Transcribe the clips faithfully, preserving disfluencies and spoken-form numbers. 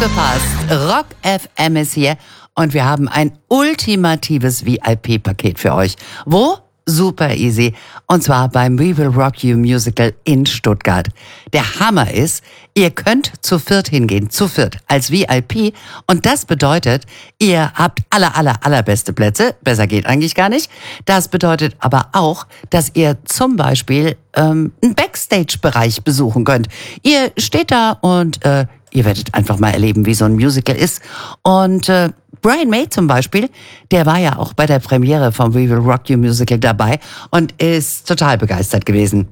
Aufgepasst, Rock F M ist hier und wir haben ein ultimatives V I P-Paket für euch. Wo? Super easy. Und zwar beim We Will Rock You Musical in Stuttgart. Der Hammer ist, ihr könnt zu viert hingehen, zu viert, als V I P. Und das bedeutet, ihr habt aller, aller, allerbeste Plätze. Besser geht eigentlich gar nicht. Das bedeutet aber auch, dass ihr zum Beispiel ähm, einen Backstage-Bereich besuchen könnt. Ihr steht da und äh, ihr werdet einfach mal erleben, wie so ein Musical ist. Und äh, Brian May zum Beispiel, der war ja auch bei der Premiere vom We Will Rock You Musical dabei und ist total begeistert gewesen.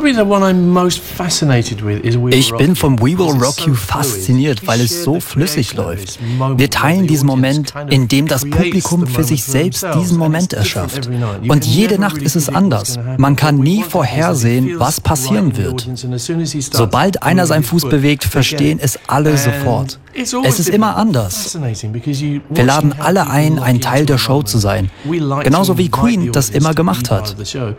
Ich bin vom We Will Rock You fasziniert, weil es so flüssig läuft. Wir teilen diesen Moment, in dem das Publikum für sich selbst diesen Moment erschafft. Und jede Nacht ist es anders. Man kann nie vorhersehen, was passieren wird. Sobald einer seinen Fuß bewegt, verstehen es alle sofort. Es ist immer anders. Wir laden alle ein, ein Teil der Show zu sein. Genauso wie Queen das immer gemacht hat.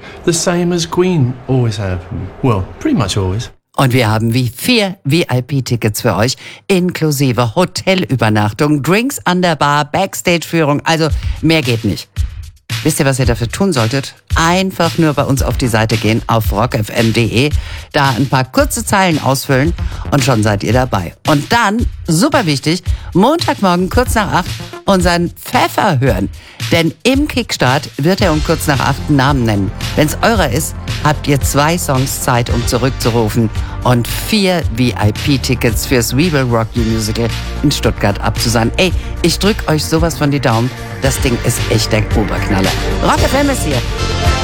Und wir haben wie vier V I P-Tickets für euch, inklusive Hotelübernachtung, Drinks an der Bar, Backstage-Führung, also mehr geht nicht. Wisst ihr, was ihr dafür tun solltet? Einfach nur bei uns auf die Seite gehen, auf rock f m punkt d e, da ein paar kurze Zeilen ausfüllen und schon seid ihr dabei. Und dann, super wichtig, Montagmorgen kurz nach acht unseren Pfeffer hören. Denn im Kickstart wird er um kurz nach acht einen Namen nennen. Wenn's eurer ist, habt ihr zwei Songs Zeit, um zurückzurufen und vier V I P-Tickets fürs We Will Rock You Musical in Stuttgart abzusagen. Ey, ich drück euch sowas von die Daumen. Das Ding ist echt der Oberknaller. Rock F M ist hier.